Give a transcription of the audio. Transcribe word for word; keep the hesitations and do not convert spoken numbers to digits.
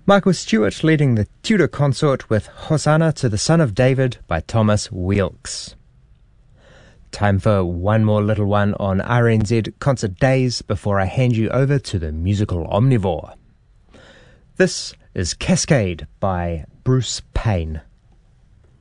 Michael Stewart leading the Tudor Consort with Hosanna to the Son of David by Thomas Weelkes. Time for one more little one on R N Z Concert Days before I hand you over to the musical omnivore. This is Cascade by Bruce Payne.